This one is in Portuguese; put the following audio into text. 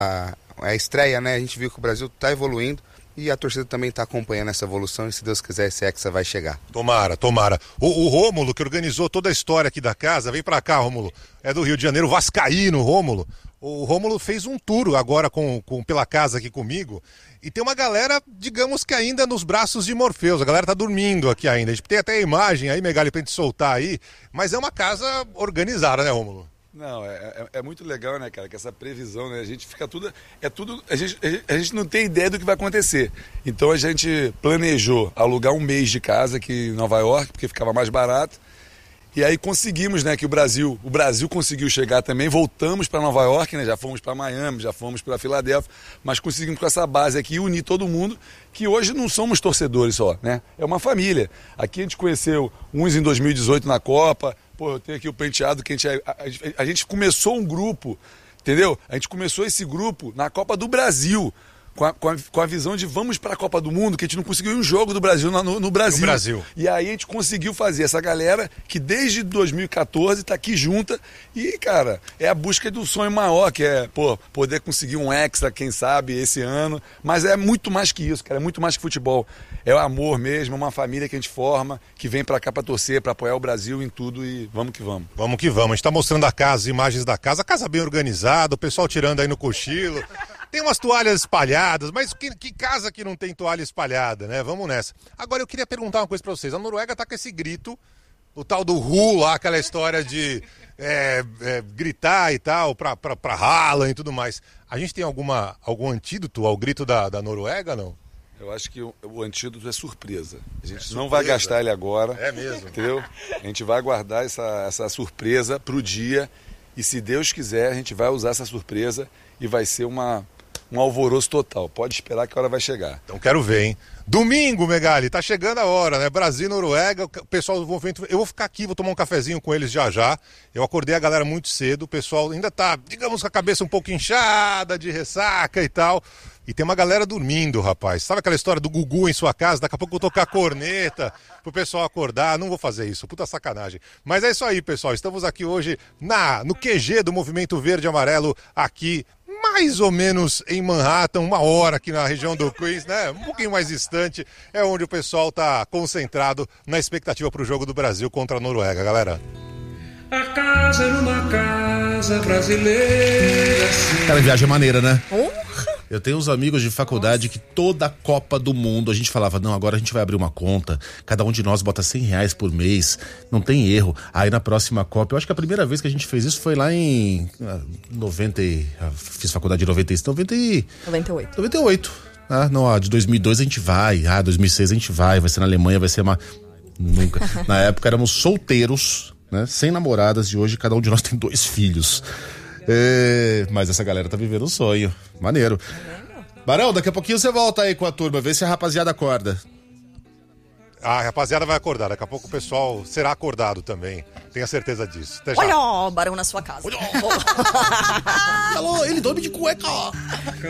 a estreia, né? A gente viu que o Brasil está evoluindo e a torcida também está acompanhando essa evolução e, se Deus quiser, esse Hexa vai chegar. Tomara. O Rômulo, que organizou toda a história aqui da casa, vem pra cá, Rômulo, é do Rio de Janeiro, vascaíno, Rômulo. O Rômulo fez um tour agora pela casa aqui comigo e tem uma galera, digamos que ainda nos braços de Morfeus, a galera tá dormindo aqui ainda. A gente tem até a imagem aí, Megali, pra gente soltar aí, mas é uma casa organizada, né, Rômulo? Não, é muito legal, né, cara, que essa previsão, né, a gente fica tudo, a gente não tem ideia do que vai acontecer. Então a gente planejou alugar um mês de casa aqui em Nova York, porque ficava mais barato, e aí conseguimos, né, que o Brasil conseguiu chegar também, voltamos para Nova York, né, já fomos para Miami, já fomos para Filadélfia, mas conseguimos com essa base aqui unir todo mundo, que hoje não somos torcedores só, né, é uma família. Aqui a gente conheceu uns em 2018 na Copa. Pô, eu tenho aqui o Penteado, que a gente começou um grupo, entendeu? A gente começou esse grupo na Copa do Brasil, com a visão de vamos para a Copa do Mundo, que a gente não conseguiu um jogo do Brasil no Brasil. E aí a gente conseguiu fazer essa galera que desde 2014 está aqui junta e, cara, é a busca do sonho maior, que é, poder conseguir um Hexa, quem sabe, esse ano. Mas é muito mais que isso, cara, é muito mais que futebol. É o amor mesmo, é uma família que a gente forma, que vem pra cá pra torcer, pra apoiar o Brasil em tudo e vamos que vamos. Vamos que vamos. A gente tá mostrando a casa, imagens da casa. A casa bem organizada, o pessoal tirando aí no cochilo. Tem umas toalhas espalhadas, mas que casa que não tem toalha espalhada, né? Vamos nessa. Agora eu queria perguntar uma coisa pra vocês. A Noruega tá com esse grito, o tal do Hu lá, aquela história de gritar e tal, pra Haaland e tudo mais. A gente tem algum antídoto ao grito da Noruega, não? Eu acho que o antídoto é surpresa. A gente não vai gastar ele agora. É mesmo. Entendeu? A gente vai guardar essa surpresa pro dia e, se Deus quiser, a gente vai usar essa surpresa e vai ser um alvoroço total. Pode esperar que a hora vai chegar. Então quero ver, hein? Domingo, Megali, tá chegando a hora, né? Brasil e Noruega, o pessoal do movimento... Eu vou ficar aqui, vou tomar um cafezinho com eles já. Eu acordei a galera muito cedo, o pessoal ainda tá, digamos, com a cabeça um pouco inchada, de ressaca e tal. E tem uma galera dormindo, rapaz. Sabe aquela história do Gugu em sua casa? Daqui a pouco eu vou tocar corneta pro pessoal acordar. Não vou fazer isso, puta sacanagem. Mas é isso aí, pessoal. Estamos aqui hoje no QG do Movimento Verde e Amarelo, aqui mais ou menos em Manhattan, 1 hora aqui na região do Queens, né? Um pouquinho mais distante, é onde o pessoal tá concentrado na expectativa pro jogo do Brasil contra a Noruega, galera. A casa era uma casa brasileira. Cara, viagem é maneira, né? Eu tenho uns amigos de faculdade que toda a Copa do Mundo a gente falava, não, agora a gente vai abrir uma conta, cada um de nós bota R$100 por mês, não tem erro. Aí na próxima Copa, eu acho que a primeira vez que a gente fez isso foi lá em 90, fiz faculdade em 98. Ah, não, de 2002 a gente vai, 2006 a gente vai ser na Alemanha, vai ser nunca. Na época éramos solteiros, né, sem namoradas, e hoje cada um de nós tem 2 filhos. Mas essa galera tá vivendo um sonho. Maneiro. Barão, daqui a pouquinho você volta aí com a turma, vê se a rapaziada acorda. A rapaziada vai acordar, daqui a pouco o pessoal será acordado também. Tenha certeza disso. Até já. Olha o Barão na sua casa. Alô, ele dorme de cueca.